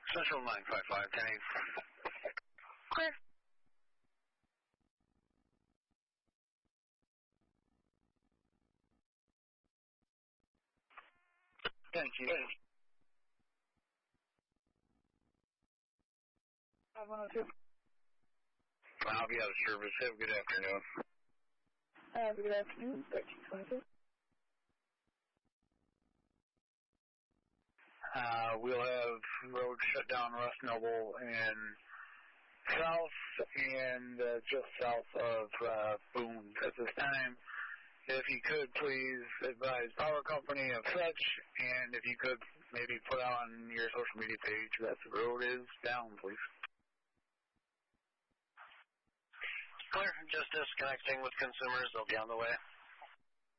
Central 955, 10-8. Clear. Thank you. 512. I'll be out of service. Have a good afternoon. Good afternoon, 1322. We'll have road shut down Russ Noble and south and just south of Boone at this time. If you could, please advise power company of such, and if you could maybe put out on your social media page that the road is down, please. Clear. Just disconnecting with consumers. They'll be on the way.